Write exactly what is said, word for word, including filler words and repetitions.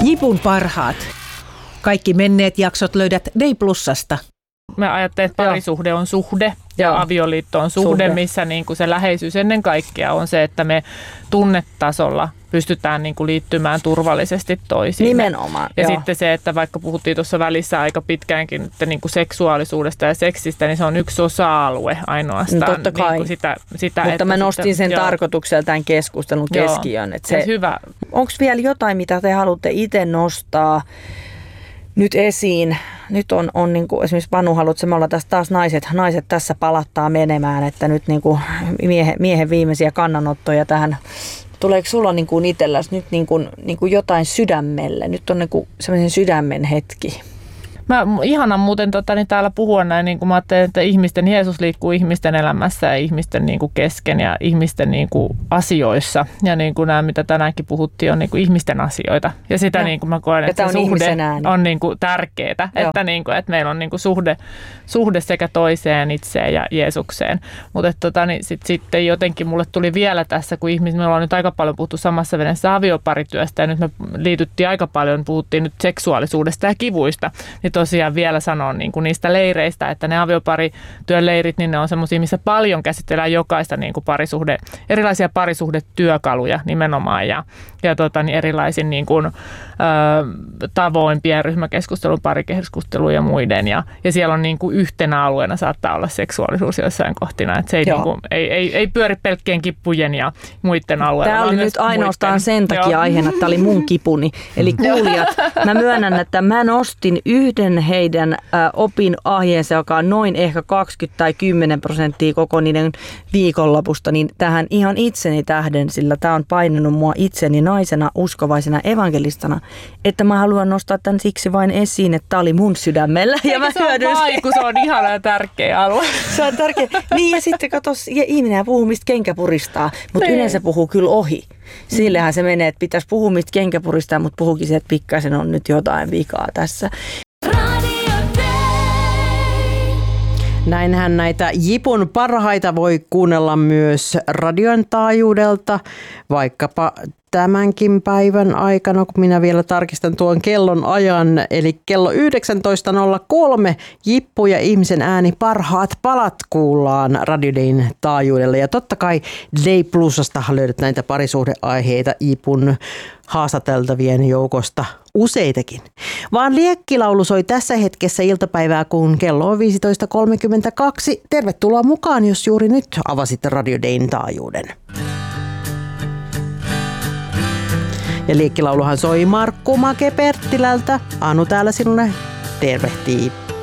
Jipun parhaat. Kaikki menneet jaksot löydät Day Plusasta. Mä ajattelen, että parisuhde on suhde ja Joo. avioliitto on suhde, suhde. missä niin kuin se läheisyys ennen kaikkea on se, että me tunnetasolla pystytään niin kuin liittymään turvallisesti toisiin. Nimenomaan. Ja Joo. sitten se, että vaikka puhuttiin tuossa välissä aika pitkäänkin että niin kuin seksuaalisuudesta ja seksistä, niin se on yksi osa-alue ainoastaan. No totta kai. Niin kuin sitä, sitä, Mutta mä nostin sitten, sen joo. tarkoituksella tämän keskustelun Joo. keskiön. Että se, hyvä. Onko vielä jotain, mitä te haluatte itse nostaa nyt esiin? Nyt on, on niin kuin esimerkiksi Panu, haluatko me olla tässä taas naiset, naiset tässä palattaa menemään, että nyt niin kuin miehen, miehen viimeisiä kannanottoja tähän. Tuleeko sulla niin kuin itselläsi nyt niin kuin, niin kuin jotain sydämelle? Nyt on niin kuin sellainen sydämen hetki. Mä ihanan muuten tota, niin täällä puhua näin, niin kuin mä ajattelen, että ihmisten, Jeesus liikkuu ihmisten elämässä ja ihmisten niin kuin kesken ja ihmisten niin kuin asioissa. Ja niin kuin nämä, mitä tänäänkin puhuttiin, on niin kuin ihmisten asioita. Ja sitä niin kuin mä koen, että on se suhde on niin kuin tärkeää, että, niin kuin, että meillä on niin kuin suhde, suhde sekä toiseen itseen ja Jeesukseen. Mutta tota, niin sit, sitten jotenkin mulle tuli vielä tässä, kun ihmiset, me ollaan nyt aika paljon puhuttu samassa vedessä avioparityöstä ja nyt me liityttiin aika paljon, puhuttiin nyt seksuaalisuudesta ja kivuista. Niin tosiaan vielä sanon niin kuin niistä leireistä, että ne avioparityön leirit, niin ne on semmoisia, missä paljon käsitellään jokaista niin kuin parisuhde, erilaisia parisuhdetyökaluja nimenomaan ja, ja tota, niin erilaisin niin kuin, ö, tavoin, pienryhmäkeskustelun, parikeskustelun ja muiden. Ja, ja siellä on niin kuin yhtenä alueena saattaa olla seksuaalisuus joissain kohtina, että se ei, niin kuin, ei, ei, ei pyöri pelkkien kippujen ja muiden alueella. Tämä oli nyt ainoastaan muiden. sen takia Joo. aiheena, että tämä oli mun kipuni. Eli kuulijat, mä myönnän, että mä nostin yhden heidän ä, opin aiheensa, joka on noin ehkä kaksikymmentä tai kymmenen prosenttia koko niiden viikonlopusta, niin tähän ihan itseni tähden, sillä tämä on painanut mua itseni naisena, uskovaisena evankelistana, että mä haluan nostaa tämän siksi vain esiin, että tämä oli mun sydämellä. Ja mä se on vaiku, se on ihana ja tärkeä alue. Se on tärkeä. Niin ja sitten katos, ja ihminen puhuu, mistä kenkä puristaa, mutta yleensä puhuu kyllä ohi. Sillehän se menee, että pitäisi puhua, mistä kenkä puristaa, mutta puhukin se, että pikkaisen on nyt jotain vikaa tässä. Näinhän näitä Jipun parhaita voi kuunnella myös radion taajuudelta, vaikkapa tämänkin päivän aikana, kun minä vielä tarkistan tuon kellon ajan, eli kello yhdeksäntoista nolla kolme Jippu ja ihmisen ääni parhaat palat kuullaan Radio Dayn taajuudella. Ja totta kai Day Plusasta löydät näitä parisuhdeaiheita Jipun haastateltavien joukosta useitakin. Vaan liekkilaulu soi tässä hetkessä iltapäivää, kun kello on viisitoista kolmekymmentäkaksi. Tervetuloa mukaan, jos juuri nyt avasit Radio Dayn taajuuden. Ja liekkilauluhan soi Markku Make Perttilältä. Anu täällä sinulle tervehtii.